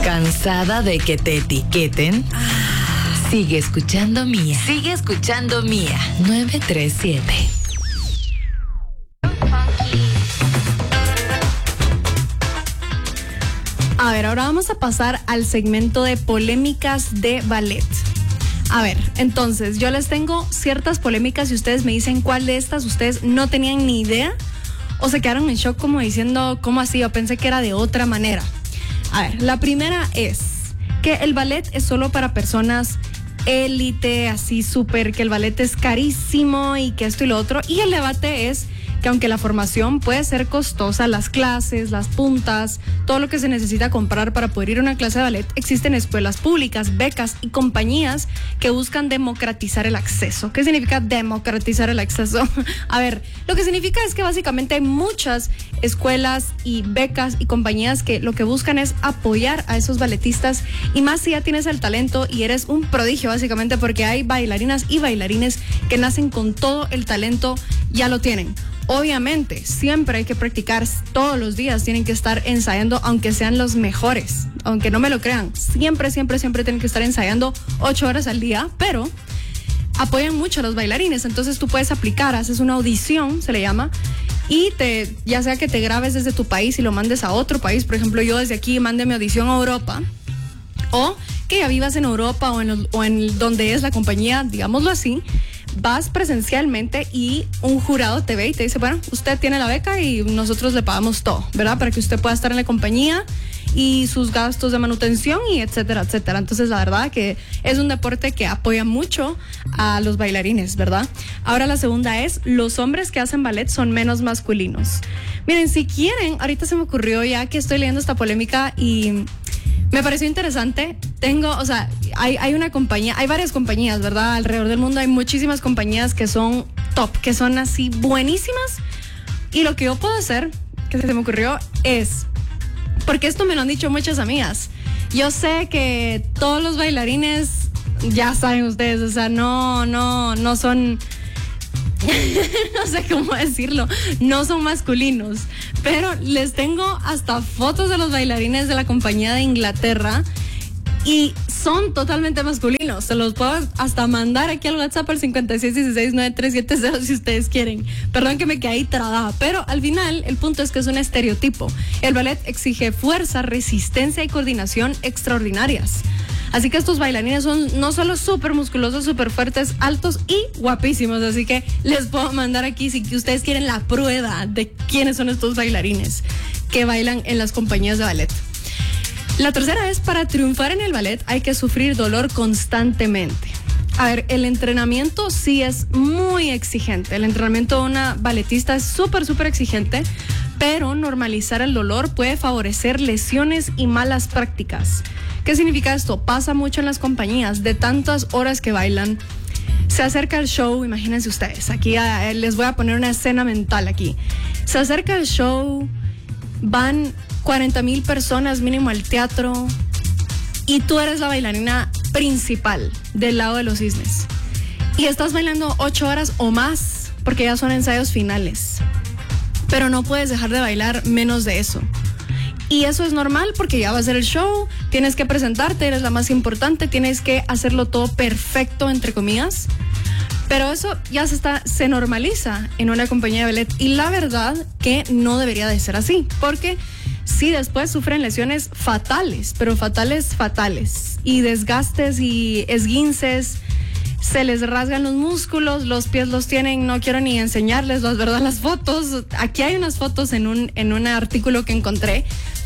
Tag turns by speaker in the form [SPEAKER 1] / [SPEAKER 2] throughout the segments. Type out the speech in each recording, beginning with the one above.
[SPEAKER 1] ¿Cansada de que te etiqueten? Sigue escuchando Mía. Sigue escuchando Mía. 937.
[SPEAKER 2] A ver, ahora vamos a pasar al segmento de polémicas de ballet. A ver, entonces, yo les tengo ciertas polémicas y ustedes me dicen cuál de estas ustedes no tenían ni idea o se quedaron en shock como diciendo, ¿cómo así? Yo pensé que era de otra manera. A ver, la primera es que el ballet es solo para personas élite, así súper, que el ballet es carísimo y que esto y lo otro. Y el debate es que aunque la formación puede ser costosa, las clases, las puntas, todo lo que se necesita comprar para poder ir a una clase de ballet, existen escuelas públicas, becas y compañías que buscan democratizar el acceso. ¿Qué significa democratizar el acceso? A ver, lo que significa es que básicamente hay muchas escuelas y becas y compañías que lo que buscan es apoyar a esos balletistas, y más si ya tienes el talento y eres un prodigio básicamente, porque hay bailarinas y bailarines que nacen con todo el talento, ya lo tienen. Obviamente, siempre hay que practicar todos los días, tienen que estar ensayando, aunque sean los mejores, aunque no me lo crean, siempre tienen que estar ensayando 8 horas al día, pero apoyan mucho a los bailarines, entonces tú puedes aplicar, haces una audición, se le llama, y ya sea que te grabes desde tu país y lo mandes a otro país, por ejemplo, yo desde aquí mande mi audición a Europa, o que ya vivas en Europa o en donde es la compañía, digámoslo así. Vas presencialmente y un jurado te ve y te dice, bueno, usted tiene la beca y nosotros le pagamos todo, ¿verdad? Para que usted pueda estar en la compañía y sus gastos de manutención y etcétera, etcétera. Entonces, la verdad que es un deporte que apoya mucho a los bailarines, ¿verdad? Ahora la segunda es, los hombres que hacen ballet son menos masculinos. Miren, si quieren, ahorita se me ocurrió ya que estoy leyendo esta polémica y me pareció interesante. Hay una compañía, hay varias compañías, ¿verdad? Alrededor del mundo hay muchísimas compañías que son top, que son así buenísimas. Y lo que yo puedo hacer, que se me ocurrió, es, porque esto me lo han dicho muchas amigas. Yo sé que todos los bailarines, ya saben ustedes, o sea, no son... no sé cómo decirlo, no son masculinos, pero les tengo hasta fotos de los bailarines de la compañía de Inglaterra y son totalmente masculinos. Se los puedo hasta mandar aquí al WhatsApp al 56169370 si ustedes quieren. Perdón que me quedé ahí trabada, pero al final el punto es que es un estereotipo. El ballet exige fuerza, resistencia y coordinación extraordinarias. Así que estos bailarines son no solo súper musculosos, súper fuertes, altos y guapísimos. Así que les puedo mandar aquí si ustedes quieren la prueba de quiénes son estos bailarines que bailan en las compañías de ballet. La tercera es, para triunfar en el ballet hay que sufrir dolor constantemente. A ver, el entrenamiento sí es muy exigente. El entrenamiento de una balletista es súper exigente, pero normalizar el dolor puede favorecer lesiones y malas prácticas. ¿Qué significa esto? Pasa mucho en las compañías, de tantas horas que bailan. Se acerca el show, imagínense ustedes, aquí les voy a poner una escena mental aquí. Se acerca el show, van 40,000 personas mínimo al teatro y tú eres la bailarina principal del lado de los cisnes. Y estás bailando 8 horas o más porque ya son ensayos finales. Pero no puedes dejar de bailar menos de eso. Y eso es normal porque ya va a ser el show, tienes que presentarte, eres la más importante, tienes que hacerlo todo perfecto, entre comillas. Pero eso ya se normaliza en una compañía de ballet y la verdad que no debería de ser así, porque sí, después sufren lesiones fatales, pero fatales, y desgastes y esguinces, se les rasgan los músculos, los pies los tienen, no quiero ni enseñarles, ¿verdad? Las fotos, aquí hay unas fotos en un artículo que encontré.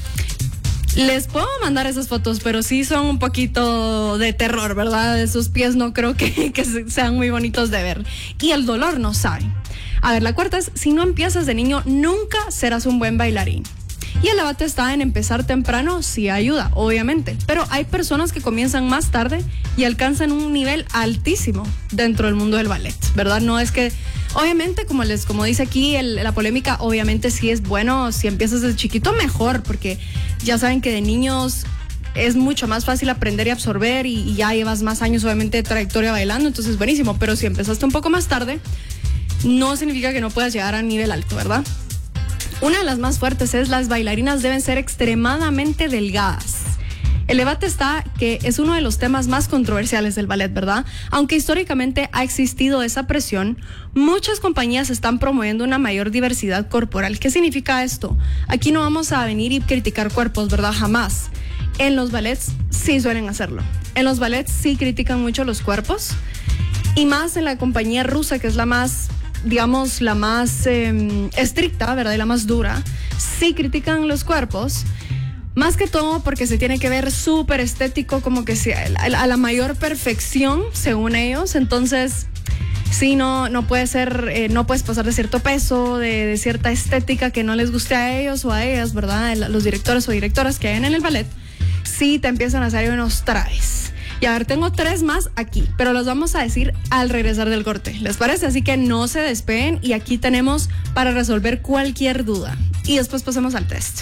[SPEAKER 2] Les puedo mandar esas fotos, pero sí son un poquito de terror, ¿verdad? Esos pies no creo que sean muy bonitos de ver. Y el dolor no sabe. A ver, la cuarta es, si no empiezas de niño, nunca serás un buen bailarín. Y el debate está en empezar temprano, sí ayuda, obviamente. Pero hay personas que comienzan más tarde y alcanzan un nivel altísimo dentro del mundo del ballet, ¿verdad? No es que, obviamente, como dice aquí la polémica, obviamente sí es bueno, si empiezas desde chiquito mejor, porque ya saben que de niños es mucho más fácil aprender y absorber y ya llevas más años, obviamente, de trayectoria bailando, entonces buenísimo. Pero si empezaste un poco más tarde, no significa que no puedas llegar a nivel alto, ¿verdad? Una de las más fuertes es, las bailarinas deben ser extremadamente delgadas. El debate está que es uno de los temas más controversiales del ballet, ¿verdad? Aunque históricamente ha existido esa presión, muchas compañías están promoviendo una mayor diversidad corporal. ¿Qué significa esto? Aquí no vamos a venir y criticar cuerpos, ¿verdad? Jamás. En los ballets sí suelen hacerlo. En los ballets sí critican mucho los cuerpos, y más en la compañía rusa, que es la más, digamos, la más estricta, ¿verdad? Y la más dura. Sí critican los cuerpos. Más que todo porque se tiene que ver súper estético, como que sea a la mayor perfección, según ellos. Entonces, sí, no puede ser, no puedes pasar de cierto peso, de cierta estética que no les guste a ellos o a ellas, ¿verdad? Los directores o directoras que hayan en el ballet, sí te empiezan a salir unos traves. Y a ver, tengo 3 más aquí, pero los vamos a decir al regresar del corte, ¿les parece? Así que no se despeguen, y aquí tenemos para resolver cualquier duda. Y después pasamos al test.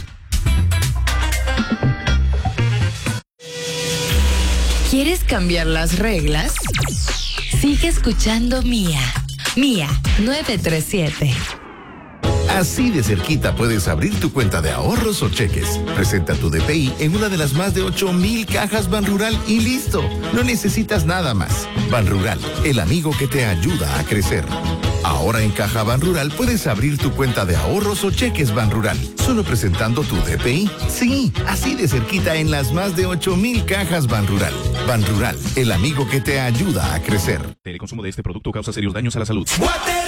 [SPEAKER 1] ¿Quieres cambiar las reglas? Sigue escuchando Mía. Mía 937.
[SPEAKER 3] Así de cerquita puedes abrir tu cuenta de ahorros o cheques. Presenta tu DPI en una de las más de 8,000 cajas Banrural y listo. No necesitas nada más. Banrural, el amigo que te ayuda a crecer. Ahora en Caja Banrural puedes abrir tu cuenta de ahorros o cheques Banrural, solo presentando tu DPI. Sí, así de cerquita en las más de 8,000 cajas Banrural. Banrural, el amigo que te ayuda a crecer.
[SPEAKER 4] El consumo de este producto causa serios daños a la salud.